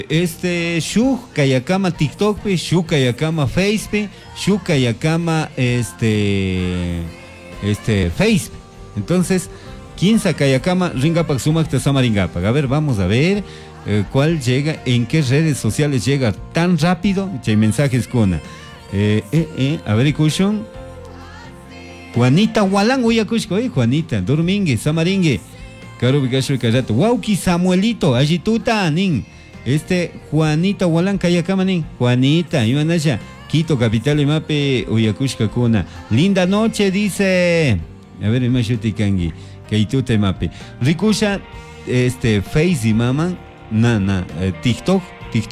Shuk Kayakama TikTok, Shuk Kayakama Facebook, Shuk Kayakama Face. Entonces, 15 Kayakama Ringapak Sumak Tesama Ringapak. A ver, vamos a ver cuál llega, en qué redes sociales llega tan rápido. Hay mensajes con. A ver, escuchan. Juanita Walang, uy, acushko, Juanita, Durmingue, Samaringue, Caro Bigasho Cayato, Wauki Samuelito, Agituta, Nin. Juanita Walang Kayakama Nin, Juanita, Ivanaya, Quito, capital y mape, Uyakushka Kuna. Linda noche, dice. A ver, Imashuti Kangi, Kaituta y mape. Rikusha, Face y mama, TikTok,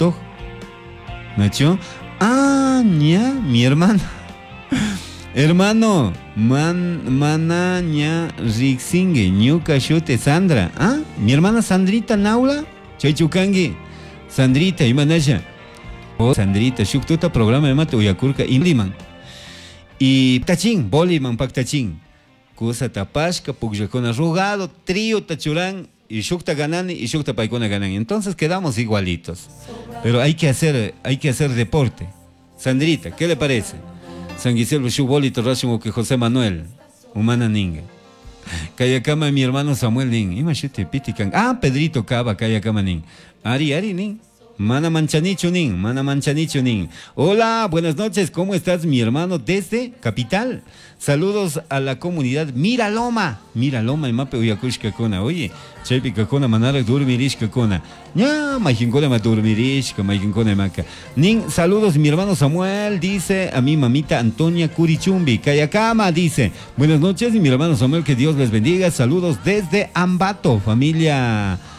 Nacho. Ah, ya, mi hermano. Hermano, manaña Rixingue, Ñuka Shute Sandra. Ah, mi hermana Sandrita Naula, Chaychukangi. Sandrita, Imanaya. Oh, Sandrita, Shuktuta programa de mate Uyakurka Indiman. Y Tachín, Boliman Pactachín. Cosa Tapashka, Pugyakona Rugado, Trío Tachurán y Shukta Ganani y Shukta Paikona Ganani. Entonces quedamos igualitos. Pero hay que hacer deporte. Sandrita, ¿qué le parece? San Guiselvo Shubolito Rashimo que José Manuel, Humana Ninga. Kayakama mi hermano Samuel Ning. Imashute Pitican. Ah, Pedrito Cava, Kayakama Ning. Ari Ning. Mana Manchanicho Ning. Hola, buenas noches, ¿cómo estás, mi hermano? Desde Capital. Saludos a la comunidad Miraloma, y mape Uyakushka Kona. Oye, Chepi Kakona Manara Durmirishka Kona. Ya, Majinkona Maturmirishka, Majinkona Maca. Ning, saludos, mi hermano Samuel, dice a mi mamita Antonia Curichumbi. Kayakama, dice. Buenas noches, mi hermano Samuel, que Dios les bendiga. Saludos desde Ambato, familia